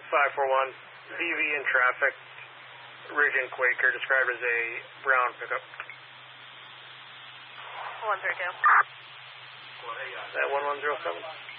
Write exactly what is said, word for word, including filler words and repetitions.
five four one, V V in traffic, Ridge and Quaker, described as a brown pickup. one three two. Is that one one zero seven?